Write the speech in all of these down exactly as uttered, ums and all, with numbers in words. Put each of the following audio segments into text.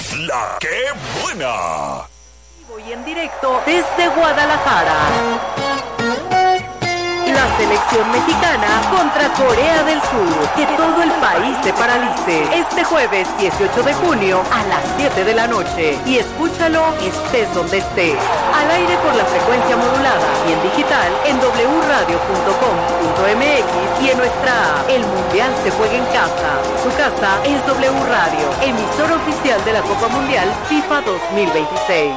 La que buena. Y en directo desde Guadalajara. La selección mexicana contra Corea del Sur. Que todo el país se paralice. Este jueves dieciocho de junio a las siete de la noche. Y escúchalo estés donde estés. Al aire por la frecuencia modulada y en digital en doble u radio punto com punto m x y en nuestra app. El Mundial se juega en casa. Su casa es W Radio, emisor oficial de la Copa Mundial FIFA dos mil veintiséis.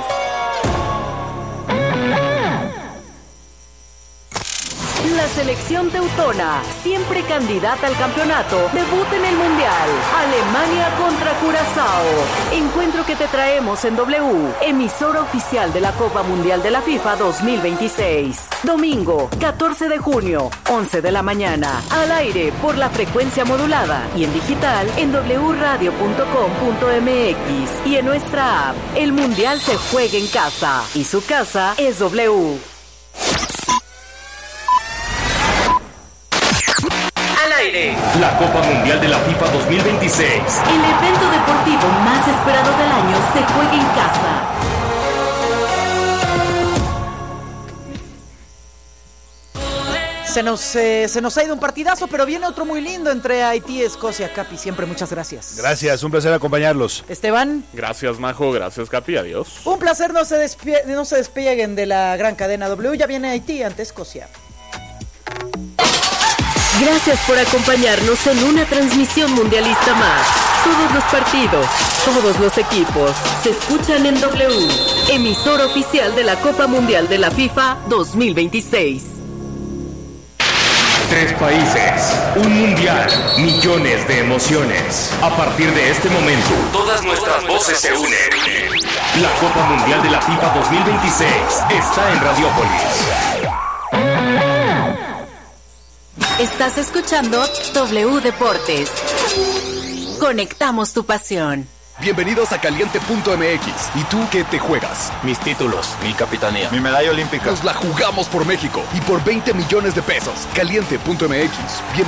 La selección teutona, siempre candidata al campeonato, debuta en el Mundial. Alemania contra Curazao. Encuentro que te traemos en W, emisora oficial de la Copa Mundial de la FIFA dos mil veintiséis. Domingo, catorce de junio, once de la mañana. Al aire por la frecuencia modulada y en digital en doble u radio punto com punto m x y en nuestra app. El Mundial se juega en casa y su casa es W. La Copa Mundial de la FIFA dos mil veintiséis. El evento deportivo más esperado del año se juega en casa. Se nos, eh, se nos ha ido un partidazo, pero viene otro muy lindo entre Haití y Escocia. Capi, siempre muchas gracias. Gracias, un placer acompañarlos. Esteban. Gracias, Majo, gracias, Capi, adiós. Un placer, no se, despie- no se despeguen de la gran cadena W. Ya viene Haití ante Escocia. Gracias por acompañarnos en una transmisión mundialista más. Todos los partidos, todos los equipos se escuchan en W, emisor oficial de la Copa Mundial de la FIFA dos mil veintiséis. Tres países, un mundial, millones de emociones. A partir de este momento, todas nuestras voces se unen. La Copa Mundial de la FIFA dos mil veintiséis está en Radiópolis. Estás escuchando W Deportes. Conectamos tu pasión. Bienvenidos a Caliente punto m x. ¿Y tú qué te juegas? Mis títulos, mi capitanía, mi medalla olímpica. Nos la jugamos por México y por veinte millones de pesos. Caliente punto m x. Bien